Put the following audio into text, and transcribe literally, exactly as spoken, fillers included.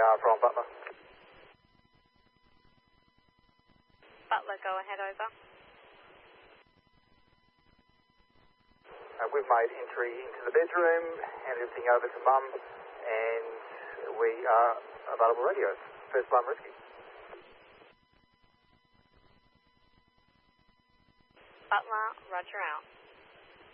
are from Butler. Butler, go ahead, over. Uh, we've made entry into the bedroom, handed everything over to Mum, and we are available radios. First alarm rescue. Butler, roger out.